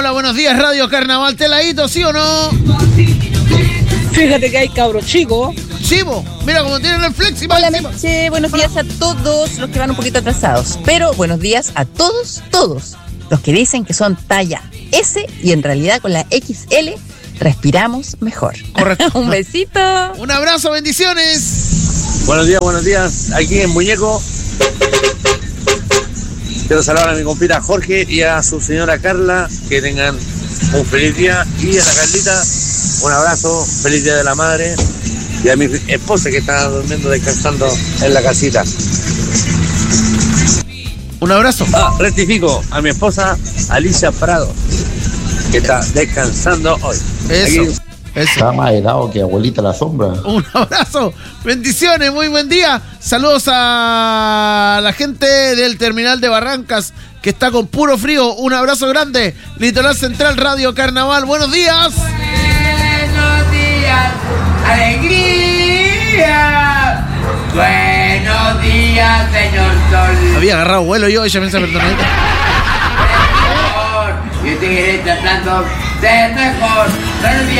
Hola, buenos días, Radio Carnaval. ¿Teladito, sí o no? Fíjate que hay cabros chicos. Chivo, mira cómo tienen el flexi. Hola, Meche, buenos días a todos los que van un poquito atrasados. Pero buenos días a todos los que dicen que son talla S y en realidad con la XL respiramos mejor. Correcto. Un besito. Un abrazo, bendiciones. Buenos días. Aquí en Muñeco. Quiero saludar a mi compita Jorge y a su señora Carla. Que tengan un feliz día. Y a la Carlita, un abrazo. Feliz Día de la Madre. Y a mi esposa que está durmiendo, descansando en la casita. Un abrazo. Rectifico a mi esposa Alicia Prado, que está descansando hoy. Eso. Aquí. Está más helado que abuelita la sombra. Un abrazo, bendiciones, muy buen día. Saludos a la gente del terminal de Barrancas que está con puro frío. Un abrazo grande. Litoral Central, Radio Carnaval. Buenos días. Buenos días, alegría. Buenos días, señor Sol. Había agarrado vuelo yo, ella piensa perdonadita. Yo te iré tratando de mejor. Buenos días.